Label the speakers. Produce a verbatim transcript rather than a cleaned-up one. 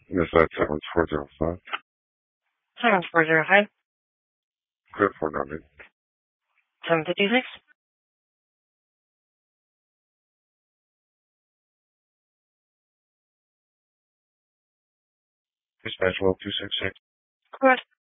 Speaker 1: Yes, that's seven four zero five.
Speaker 2: seven four zero five.
Speaker 1: Clear for nothing.
Speaker 2: seven fifty-six.
Speaker 1: Dispatch well two six six.
Speaker 2: Correct.